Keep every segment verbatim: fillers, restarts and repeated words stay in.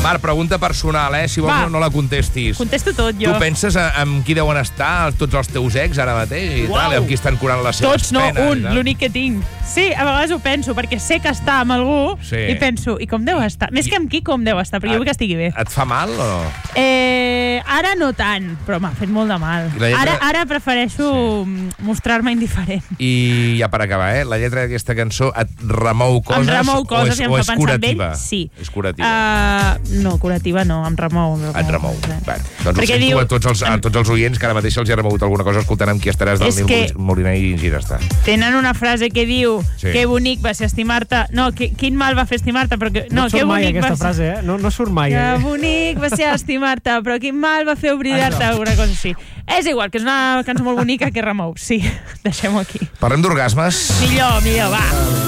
Marc, pregunta personal, eh? Si vols no, no la contestis. Contesto tot, jo. Tu penses amb qui deuen estar tots els teus ex ara mateix? I Uau. tal, amb qui estan curant les seves Tots, no, penes? un, l'únic que tinc. Sí, a vegades ho penso, perquè sé que està amb algú Sí. i penso, i com deu estar? Més que amb qui, com deu estar? Perquè jo vull que estigui bé. Et fa mal o no? Eh, ara no tant, però m'ha fet molt de mal. I la lletra- Ara, ara prefereixo mostrar-me indiferent. I ja per acabar, eh? La lletra d'aquesta cançó et remou coses, Em remou coses o és, i em o fa és pensar en curativa? ell? Sí. És curativa. Uh, no, curativa no, em remou. Em remou. Et remou. Sí. Bueno, doncs Perquè ho sento diu- a, tots els, a tots els oients que ara mateix se'ls ha remogut alguna cosa escoltant amb qui estaràs del És Nil que- Moliner i Ginestar. Tenen una frase que diu Sí. que bonic va ser estimar-te. No, que, quin mal va fer estimar-te, però que, No, no, et que surt mai bonic aquesta va ser... frase, eh? No, no surt mai. Que Eh? bonic va ser estimar-te, però quin mal va fer oblidar-te, alguna cosa així. És igual, que és una cançó molt bonica que remou. Sí, deixem-ho aquí. Parlem d'orgasmes. Millor, millor, va.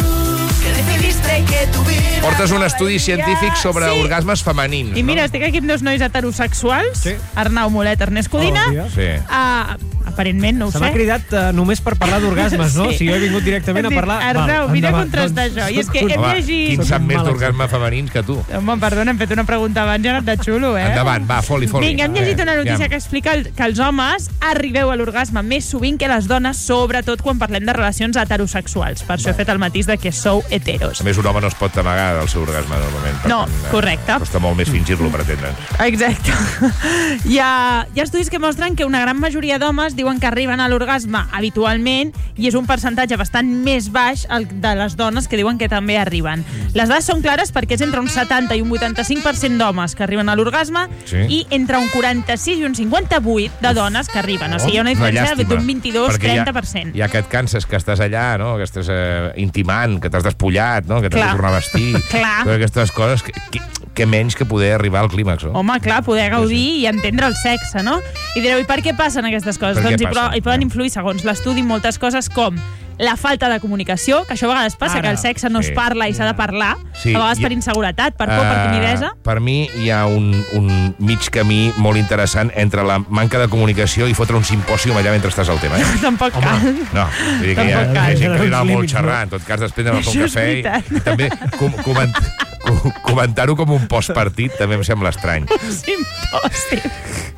Portes un estudi científic sobre Sí. orgasmes femenins, I mira, estic aquí amb dos nois heterosexuals, Sí. Arnau Molet, Ernest Codina. Hola, no? Sí. Uh, aparentment, no ho Se sé. m'ha cridat uh, només per parlar d'orgasmes, no? Sí. Si jo he vingut directament Hem a dit, parlar... Arnau, Val, vine a endavant. contrastar Doncs això. I és que soc hem un- Home, llegit- qui en soc sap un més mal d'orgasmes femenins que tu? Home, perdona, hem fet una pregunta abans i ha anat de xulo, eh? Endavant, va, foli, foli. Vinga, hem llegit una notícia que explica el, que els homes arribeu a l'orgasme més sovint que les dones, sobretot quan parlem de relacions heterosexuals. Per això he fet el matís de que sou heteros. A més, un home no es pot amagar del seu orgasme, normalment. Per No, tant, eh, correcte. Costa molt més fingir-lo, pretenen. Exacte. Hi ha, hi ha estudis que mostren que una gran majoria d'homes diuen que arriben a l'orgasme habitualment i és un percentatge bastant més baix el de les dones que diuen que també arriben. Les dades són clares perquè és entre un setanta i un vuitanta-cinc per cent d'homes que arriben a l'orgasme Sí. i entre un quaranta-sis i un cinquanta-vuit de dones que arriben. O sigui, hi ha una diferència llàstima, d'un vint-i-dos a perquè trenta per cent. Ja, ja que et canses, que estàs allà, no? Que estàs eh, intimant, que t'has despullat, no? Que t'has Clar. de tornar a vestir. Clar. Totes aquestes coses, que, que, que menys que poder arribar al clímax, no? Home, clar, poder gaudir i entendre el sexe, no? I direu, i per què passen aquestes coses? Per què Doncs hi, passen? hi poden influir, segons l'estudi, moltes coses com la falta de comunicació, que això a vegades passa, Ara. que el sexe no Sí. es parla i s'ha de parlar, Sí, a vegades i- per inseguretat, per por, per Eh, timidesa. Per mi hi ha un, un mig camí molt interessant entre la manca de comunicació i fotre un simpòsium allà mentre estàs al tema, eh? Tampoc cal. No, vull dir que hi ha, Tampoc hi ha cal. gent que li agrada molt Límits, no? xerrar, en tot cas després anem a fer un Això és cafè i, veritat. i també com, coment, com, comentar-ho com un postpartit també em sembla estrany. Simpòsim.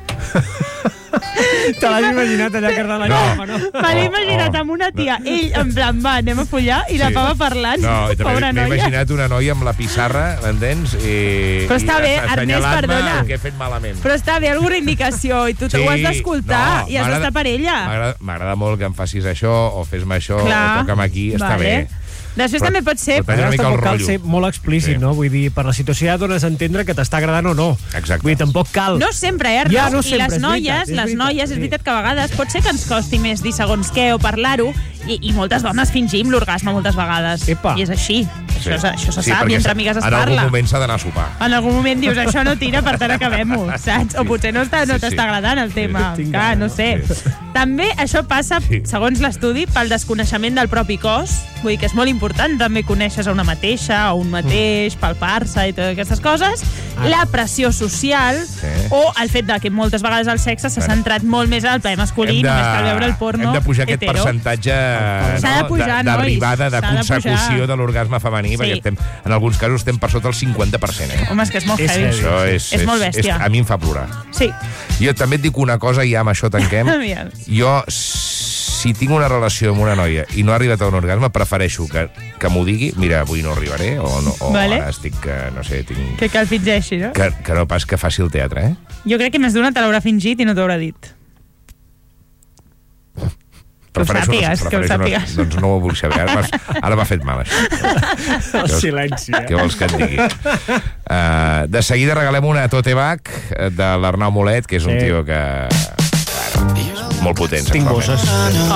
Te l'has imaginat allà carregant la No. cama, no? Me l'he Oh, imaginat oh. amb una tia, ell en plan, va, anem a follar, i la Sí. pava parlant, No, i també pobra m'he noia. imaginat una noia amb la pissarra, m'entens? I, Però està i bé, assenyalant-me Ernest, perdona. el que he fet malament. Però està bé, alguna indicació, i tu Sí, ho has d'escoltar, no, i has m'agrada- d'estar per ella. M'agrada m'agrada molt que em facis això, o fes-me això, Clar. o toca'm aquí, està Vale. bé. Després Però- també pot ser... però talla una mica el tampoc cal rotllo. ser molt explícit, Sí. no? Vull dir, per la situació ja dones a entendre que t'està agradant o no. Exacte. Vull dir, tampoc cal. No sempre, eh, Arnau? Ja, no I sempre, les és noies, veritat, és les veritat, noies, és sí. veritat que a vegades pot ser que ens costi més dir segons què o parlar-ho, i, i moltes dones fingim l'orgasme moltes vegades. Epa. I és així. Això, és, això se Sí, sap, perquè i entre amigues es en parla. algun moment s'ha d'anar a sopar. En algun moment dius, això no tira, per tant acabem-ho, saps? O potser no està- no Sí, t'està sí. agradant el tema. Tinc Clar, ganes, no sé. També això passa, Sí. segons l'estudi, pel desconeixement del propi cos. Vull dir que és molt important també conèixer a una mateixa o un mateix, palpar-se i totes aquestes coses. La pressió social o el fet de que moltes vegades el sexe s'ha Bueno. centrat molt més en el plaer masculí, només cal veure el porno hem de pujar aquest hetero. percentatge S'ha de pujar, no, d'arribada, de nois. S'ha de consecució pujar. de l'orgasme femení, Sí. perquè estem, en alguns casos estem per sota el cinquanta per cent. Eh? Home, és que és molt És heavy. heavy. Això és, És molt bèstia. És, a mi em fa plorar. Sí. Jo també et dic una cosa i ja amb això tanquem. Aviam. Jo, si tinc una relació amb una noia i no ha arribat a un orgasme, prefereixo que, que m'ho digui, mira, avui no arribaré, o, no, o Vale. ara estic, que, no sé, tinc... Que cal fingeixi, no? Que, que no pas que faci el teatre, eh? Jo crec que més d'una te l'haurà fingit i no t'ho haurà dit. Que ho Prefereixo no- sàpigues, que ho prefereixo no- sàpigues. Doncs no ho vull saber. Ara m'has- ara m'ha fet mal, això. El silenci, eh? Què vols que et digui? Uh, de seguida regalem una Tote Bag de l'Arnau Molet, que és un Sí. tio que... Bueno, és molt potent. Tinc sexualment. bosses.